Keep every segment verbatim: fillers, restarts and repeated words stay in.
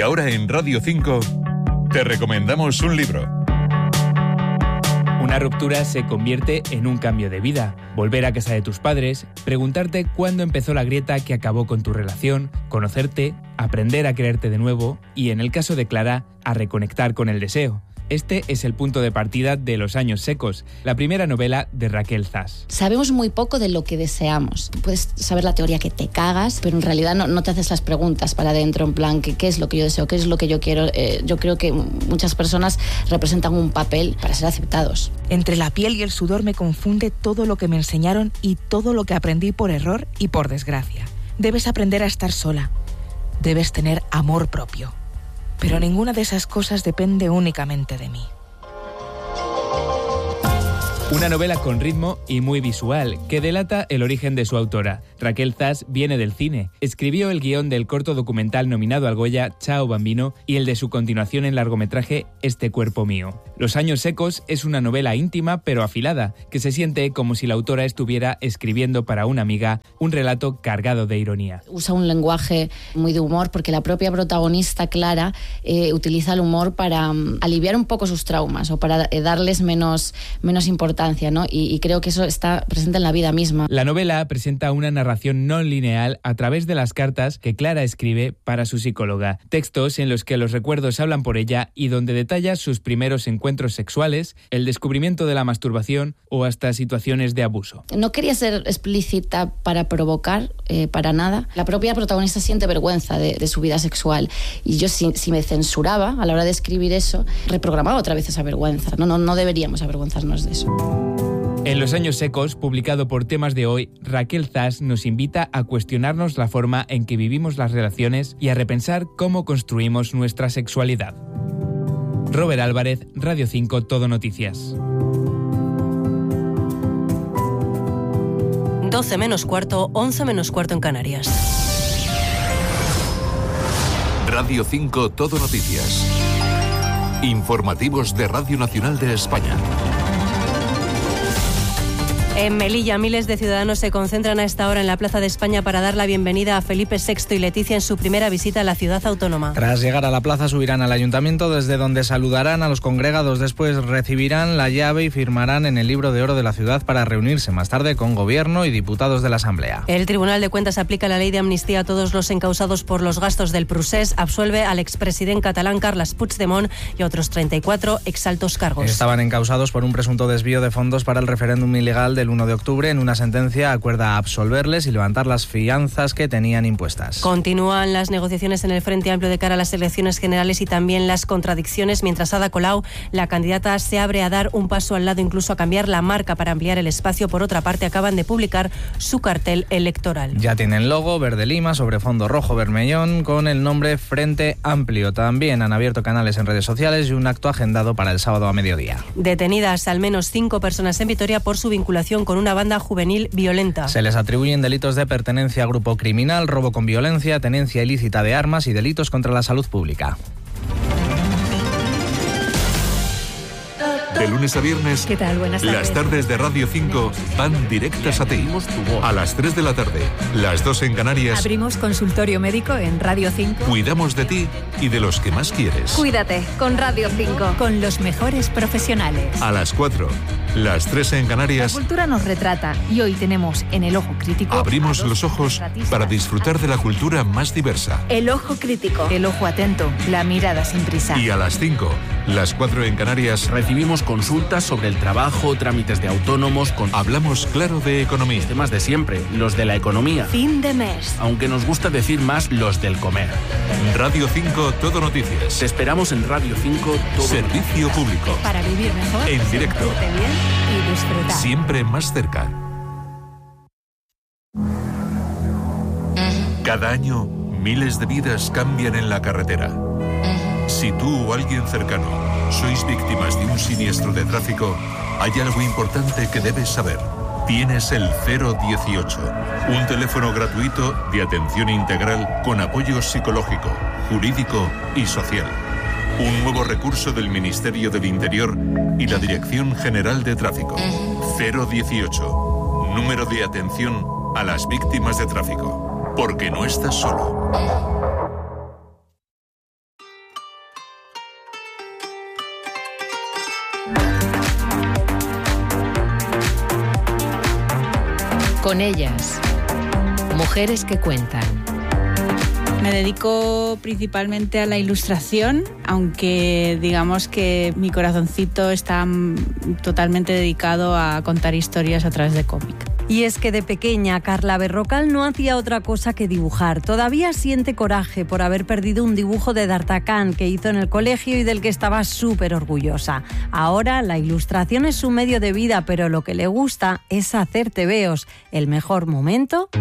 ahora en Radio cinco te recomendamos un libro. Una ruptura se convierte en un cambio de vida. Volver a casa de tus padres, preguntarte cuándo empezó la grieta que acabó con tu relación, conocerte, aprender a quererte de nuevo y, en el caso de Clara, a reconectar con el deseo. Este es el punto de partida de Los años secos, la primera novela de Raquel Zas. Sabemos muy poco de lo que deseamos. Puedes saber la teoría que te cagas, pero en realidad no, no te haces las preguntas para adentro, en plan, ¿qué, qué es lo que yo deseo? ¿Qué es lo que yo quiero? Eh, yo creo que muchas personas representan un papel para ser aceptados. Entre la piel y el sudor me confunde todo lo que me enseñaron y todo lo que aprendí por error y por desgracia. Debes aprender a estar sola. Debes tener amor propio. Pero ninguna de esas cosas depende únicamente de mí. Una novela con ritmo y muy visual, que delata el origen de su autora. Raquel Zas viene del cine. Escribió el guión del corto documental nominado al Goya, Ciao Bambino, y el de su continuación en largometraje, Este cuerpo mío. Los años secos es una novela íntima pero afilada, que se siente como si la autora estuviera escribiendo para una amiga un relato cargado de ironía. Usa un lenguaje muy de humor porque la propia protagonista, Clara, eh, utiliza el humor para um, aliviar un poco sus traumas o para eh, darles menos, menos importancia. ¿No? Y, y creo que eso está presente en la vida misma. La novela presenta una narración no lineal a través de las cartas que Clara escribe para su psicóloga. Textos en los que los recuerdos hablan por ella y donde detalla sus primeros encuentros sexuales, el descubrimiento de la masturbación o hasta situaciones de abuso. No quería ser explícita para provocar, eh, para nada. La propia protagonista siente vergüenza de, de su vida sexual y yo si, si me censuraba a la hora de escribir eso, reprogramaba otra vez esa vergüenza. No, no, no deberíamos avergonzarnos de eso. En Los años secos, publicado por Temas de Hoy, Raquel Zas nos invita a cuestionarnos la forma en que vivimos las relaciones y a repensar cómo construimos nuestra sexualidad. Robert Álvarez, Radio cinco, Todo Noticias. doce menos cuarto, once menos cuarto en Canarias. Radio cinco, Todo Noticias. Informativos de Radio Nacional de España. En Melilla, miles de ciudadanos se concentran a esta hora en la Plaza de España para dar la bienvenida a Felipe sexto y Leticia en su primera visita a la ciudad autónoma. Tras llegar a la plaza subirán al ayuntamiento, desde donde saludarán a los congregados. Después recibirán la llave y firmarán en el libro de oro de la ciudad para reunirse más tarde con gobierno y diputados de la Asamblea. El Tribunal de Cuentas aplica la ley de amnistía a todos los encausados por los gastos del procés. Absuelve al expresidente catalán Carles Puigdemont y otros treinta y cuatro exaltos cargos. Estaban encausados por un presunto desvío de fondos para el referéndum ilegal del uno de octubre. En una sentencia acuerda absolverles y levantar las fianzas que tenían impuestas. Continúan las negociaciones en el Frente Amplio de cara a las elecciones generales y también las contradicciones, mientras Ada Colau, la candidata, se abre a dar un paso al lado, incluso a cambiar la marca para ampliar el espacio. Por otra parte, acaban de publicar su cartel electoral. Ya tienen logo, verde lima, sobre fondo rojo vermellón, con el nombre Frente Amplio. También han abierto canales en redes sociales y un acto agendado para el sábado a mediodía. Detenidas al menos cinco personas en Vitoria por su vinculación con una banda juvenil violenta. Se les atribuyen delitos de pertenencia a grupo criminal, robo con violencia, tenencia ilícita de armas y delitos contra la salud pública. De lunes a viernes, ¿qué tal? Buenas tardes. Las tardes de Radio cinco van directas a ti. A las tres de la tarde, las dos en Canarias. Abrimos consultorio médico en Radio cinco. Cuidamos de ti y de los que más quieres. Cuídate con Radio cinco. Con los mejores profesionales. A las cuatro, las tres en Canarias. La cultura nos retrata y hoy tenemos en El Ojo Crítico. Abrimos los ojos para disfrutar de la cultura más diversa. El Ojo Crítico. El ojo atento, la mirada sin prisa. Y a las cinco, las cuatro en Canarias. Recibimos consultas sobre el trabajo, trámites de autónomos. Con... Hablamos claro de economía. Temas de siempre, los de la economía. Fin de mes. Aunque nos gusta decir más los del comer. Radio cinco, Todo Noticias. Te esperamos en Radio cinco, Todo Servicio Noticias. Público. Para vivir mejor. En directo. Bien y disfrutar. Siempre más cerca. Cada año, miles de vidas cambian en la carretera. Si tú o alguien cercano sois víctimas de un siniestro de tráfico, hay algo importante que debes saber. Tienes el cero dieciocho, un teléfono gratuito de atención integral con apoyo psicológico, jurídico y social. Un nuevo recurso del Ministerio del Interior y la Dirección General de Tráfico. cero dieciocho, número de atención a las víctimas de tráfico. Porque no estás solo. Con ellas, mujeres que cuentan. Me dedico principalmente a la ilustración, aunque digamos que mi corazoncito está totalmente dedicado a contar historias a través de cómic. Y es que de pequeña Carla Berrocal no hacía otra cosa que dibujar. Todavía siente coraje por haber perdido un dibujo de D'Artagnan que hizo en el colegio y del que estaba súper orgullosa. Ahora la ilustración es su medio de vida, pero lo que le gusta es hacer tebeos. ¿El mejor momento?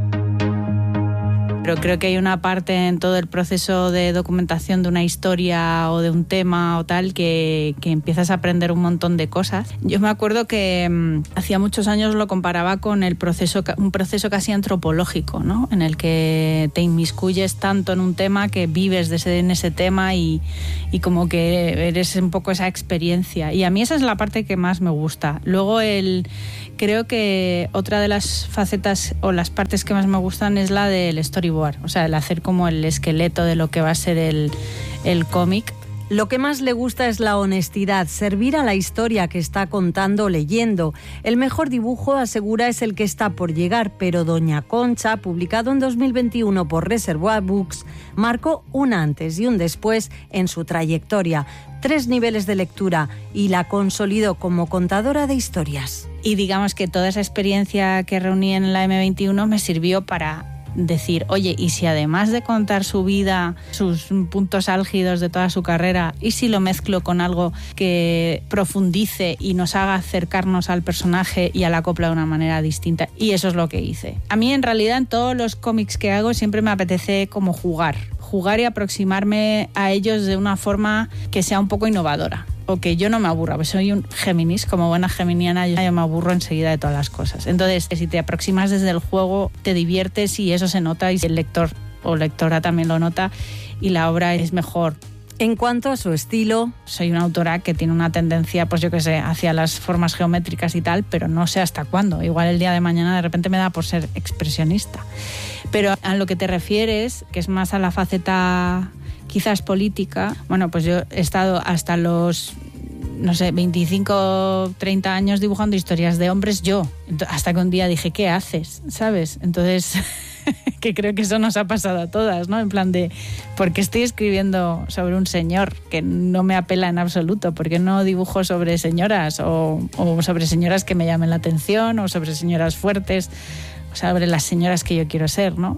Pero creo que hay una parte en todo el proceso de documentación de una historia o de un tema o tal que, que empiezas a aprender un montón de cosas. Yo me acuerdo que mmm, hacía muchos años lo comparaba con el proceso, un proceso casi antropológico, ¿no? En el que te inmiscuyes tanto en un tema que vives de ese, en ese tema y, y como que eres un poco esa experiencia. Y a mí esa es la parte que más me gusta. Luego el... Creo que otra de las facetas o las partes que más me gustan es la del storyboard, o sea, el hacer como el esqueleto de lo que va a ser el, el cómic. Lo que más le gusta es la honestidad, servir a la historia que está contando o leyendo. El mejor dibujo, asegura, es el que está por llegar, pero Doña Concha, publicado en dos mil veintiuno por Reservoir Books, marcó un antes y un después en su trayectoria. Tres niveles de lectura y la consolidó como contadora de historias. Y digamos que toda esa experiencia que reuní en la eme veintiuno me sirvió para decir, oye, y si además de contar su vida, sus puntos álgidos de toda su carrera, y si lo mezclo con algo que profundice y nos haga acercarnos al personaje y a la copla de una manera distinta. Y eso es lo que hice. A mí en realidad en todos los cómics que hago siempre me apetece como jugar. Jugar y aproximarme a ellos de una forma que sea un poco innovadora. O que yo no me aburra, pues soy un Géminis, como buena geminiana, yo me aburro enseguida de todas las cosas. Entonces, si te aproximas desde el juego, te diviertes y eso se nota y el lector o lectora también lo nota y la obra es mejor. En cuanto a su estilo, soy una autora que tiene una tendencia, pues yo qué sé, hacia las formas geométricas y tal, pero no sé hasta cuándo. Igual el día de mañana de repente me da por ser expresionista. Pero a lo que te refieres, que es más a la faceta quizás política, bueno, pues yo he estado hasta los, no sé, veinticinco, treinta años dibujando historias de hombres yo, hasta que un día dije, ¿qué haces? ¿Sabes? Entonces, que creo que eso nos ha pasado a todas, ¿no? En plan de, ¿por qué estoy escribiendo sobre un señor que no me apela en absoluto? ¿Por qué no dibujo sobre señoras o, o sobre señoras que me llamen la atención o sobre señoras fuertes? O sobre las señoras que yo quiero ser, ¿no?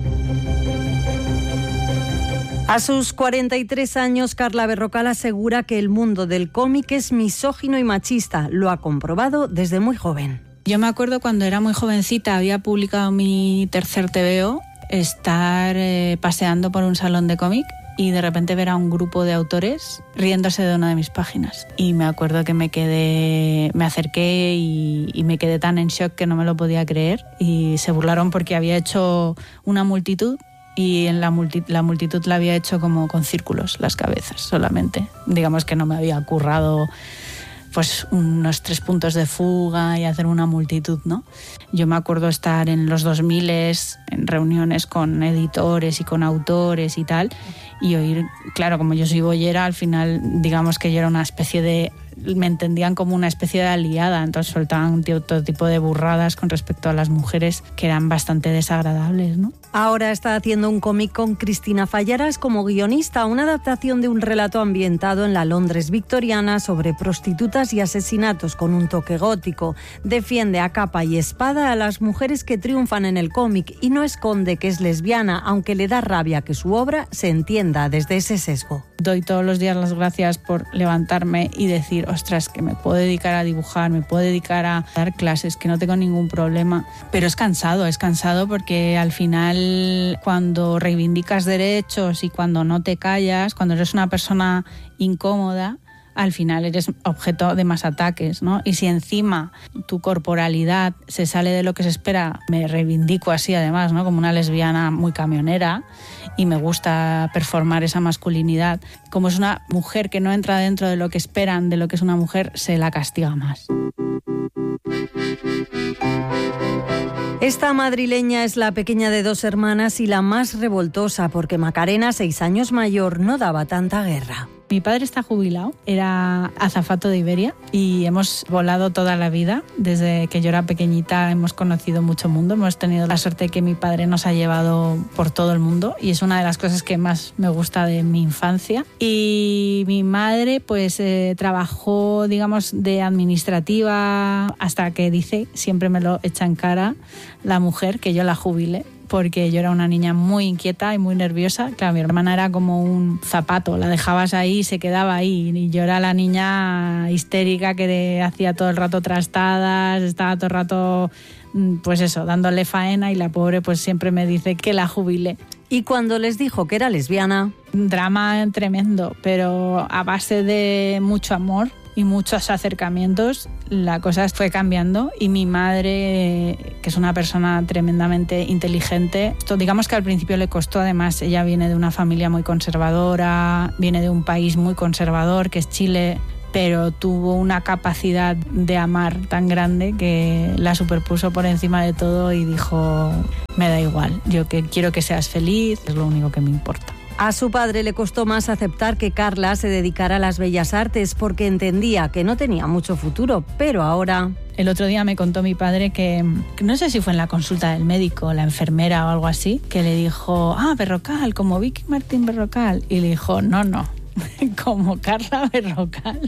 A sus cuarenta y tres años, Carla Berrocal asegura que el mundo del cómic es misógino y machista. Lo ha comprobado desde muy joven. Yo me acuerdo cuando era muy jovencita, había publicado mi tercer tebeo, estar eh, paseando por un salón de cómic y de repente ver a un grupo de autores riéndose de una de mis páginas. Y me acuerdo que me quedé, me acerqué y, y me quedé tan en shock que no me lo podía creer. Y se burlaron porque había hecho una multitud y en la, multi, la multitud la había hecho como con círculos las cabezas solamente. Digamos que no me había currado pues unos tres puntos de fuga y hacer una multitud, ¿no? Yo me acuerdo estar en los dos mil en reuniones con editores y con autores y tal, y oír, claro, como yo soy boyera, al final digamos que yo era una especie de, me entendían como una especie de aliada, entonces soltaban todo tipo de burradas con respecto a las mujeres que eran bastante desagradables, ¿no? Ahora está haciendo un cómic con Cristina Fallaras como guionista, una adaptación de un relato ambientado en la Londres victoriana sobre prostitutas y asesinatos con un toque gótico. Defiende a capa y espada a las mujeres que triunfan en el cómic y no esconde que es lesbiana, aunque le da rabia que su obra se entienda desde ese sesgo. Doy todos los días las gracias por levantarme y decir, ostras, que me puedo dedicar a dibujar, me puedo dedicar a dar clases, que no tengo ningún problema. Pero es cansado, es cansado porque al final cuando reivindicas derechos y cuando no te callas, cuando eres una persona incómoda, al final eres objeto de más ataques, ¿no? Y si encima tu corporalidad se sale de lo que se espera, me reivindico así además, ¿no? Como una lesbiana muy camionera y me gusta performar esa masculinidad. Como es una mujer que no entra dentro de lo que esperan de lo que es una mujer, se la castiga más. Esta madrileña es la pequeña de dos hermanas y la más revoltosa porque Macarena, seis años mayor, no daba tanta guerra. Mi padre está jubilado, era azafato de Iberia y hemos volado toda la vida. Desde que yo era pequeñita hemos conocido mucho mundo, hemos tenido la suerte de que mi padre nos ha llevado por todo el mundo y es una de las cosas que más me gusta de mi infancia. Y mi madre pues eh, trabajó, digamos, de administrativa hasta que dice, siempre me lo echa en cara la mujer, que yo la jubile, porque yo era una niña muy inquieta y muy nerviosa. Claro, mi hermana era como un zapato, la dejabas ahí y se quedaba ahí. Y yo era la niña histérica que hacía todo el rato trastadas, estaba todo el rato, pues eso, dándole faena y la pobre pues siempre me dice que la jubile. Y cuando les dijo que era lesbiana... Drama tremendo, pero a base de mucho amor y muchos acercamientos, la cosa fue cambiando y mi madre, que es una persona tremendamente inteligente, esto, digamos que al principio le costó, además ella viene de una familia muy conservadora, viene de un país muy conservador que es Chile, pero tuvo una capacidad de amar tan grande que la superpuso por encima de todo y dijo, me da igual, yo que quiero que seas feliz, es lo único que me importa. A su padre le costó más aceptar que Carla se dedicara a las bellas artes porque entendía que no tenía mucho futuro, pero ahora... El otro día me contó mi padre que, que no sé si fue en la consulta del médico, la enfermera o algo así, que le dijo, ah, Berrocal, como Vicky Martín Berrocal. Y le dijo, no, no, como Carla Berrocal.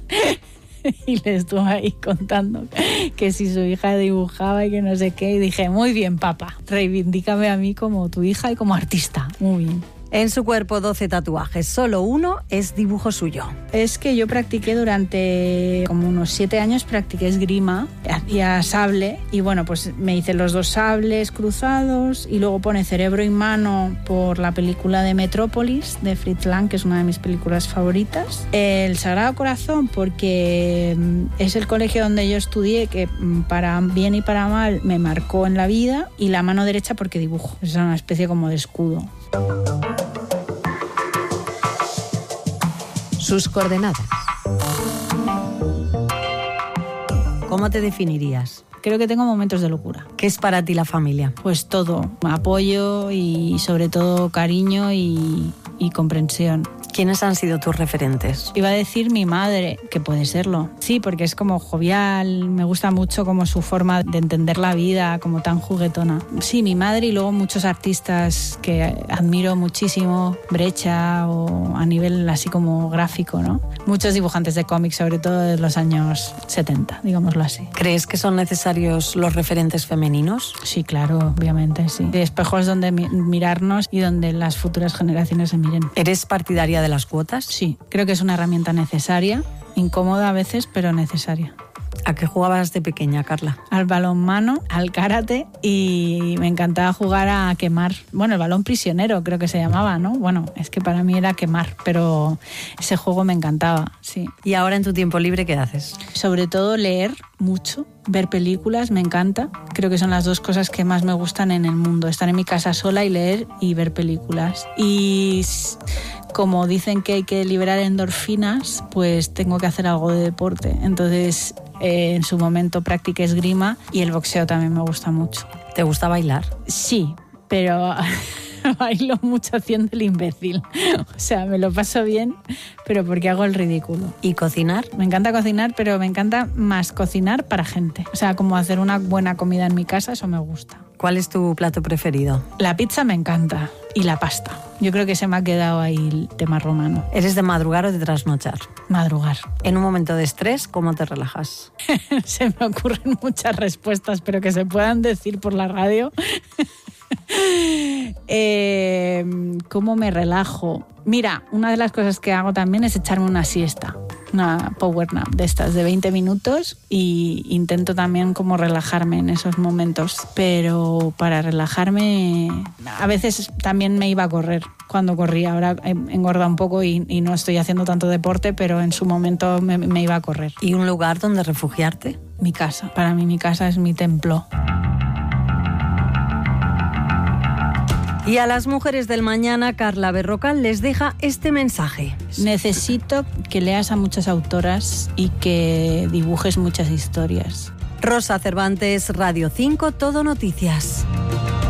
Y le estuvo ahí contando que si su hija dibujaba y que no sé qué. Y dije, muy bien, papá, reivindícame a mí como tu hija y como artista. Muy bien. En su cuerpo doce tatuajes, solo uno es dibujo suyo. Es que yo practiqué durante como unos siete años, practiqué esgrima, hacía sable y bueno, pues me hice los dos sables cruzados y luego pone Cerebro y Mano por la película de Metrópolis de Fritz Lang, que es una de mis películas favoritas. El Sagrado Corazón porque es el colegio donde yo estudié, que para bien y para mal me marcó en la vida, y la mano derecha porque dibujo, es una especie como de escudo. Sus coordenadas. ¿Cómo te definirías? Creo que tengo momentos de locura. ¿Qué es para ti la familia? Pues todo, apoyo y sobre todo cariño y, y comprensión. ¿Quiénes han sido tus referentes? Iba a decir mi madre, que puede serlo. Sí, porque es como jovial, me gusta mucho como su forma de entender la vida, como tan juguetona. Sí, mi madre y luego muchos artistas que admiro muchísimo, Brecha o a nivel así como gráfico, ¿no? Muchos dibujantes de cómics, sobre todo de los años setenta, digámoslo así. ¿Crees que son necesarios los referentes femeninos? Sí, claro, obviamente, sí. De espejos donde mi- mirarnos y donde las futuras generaciones se miren. ¿Eres partidaria de las cuotas? Sí, creo que es una herramienta necesaria, incómoda a veces, pero necesaria. ¿A qué jugabas de pequeña, Carla? Al balonmano, al karate y me encantaba jugar a quemar. Bueno, el balón prisionero creo que se llamaba, ¿no? Bueno, es que para mí era quemar, pero ese juego me encantaba, sí. ¿Y ahora en tu tiempo libre qué haces? Sobre todo leer mucho, ver películas, me encanta. Creo que son las dos cosas que más me gustan en el mundo. Estar en mi casa sola y leer y ver películas. Y como dicen que hay que liberar endorfinas, pues tengo que hacer algo de deporte. Entonces, eh, en su momento practiqué esgrima y el boxeo también me gusta mucho. ¿Te gusta bailar? Sí, pero bailo mucho haciendo el imbécil. O sea, me lo paso bien, pero porque hago el ridículo. ¿Y cocinar? Me encanta cocinar, pero me encanta más cocinar para gente. O sea, como hacer una buena comida en mi casa, eso me gusta. ¿Cuál es tu plato preferido? La pizza me encanta y la pasta. Yo creo que se me ha quedado ahí el tema romano. ¿Eres de madrugar o de trasnochar? Madrugar. En un momento de estrés, ¿cómo te relajas? Se me ocurren muchas respuestas, pero que se puedan decir por la radio. eh, ¿Cómo me relajo? Mira, una de las cosas que hago también es echarme una siesta, una power nap de estas de veinte minutos, y intento también como relajarme en esos momentos. Pero para relajarme, a veces también me iba a correr cuando corría. Ahora he engordado un poco y, y no estoy haciendo tanto deporte, pero en su momento me, me iba a correr. ¿Y un lugar donde refugiarte? Mi casa. Para mí mi casa es mi templo. Y a las mujeres del mañana, Carla Berrocal les deja este mensaje. Necesito que leas a muchas autoras y que dibujes muchas historias. Rosa Cervantes, Radio cinco, Todo Noticias.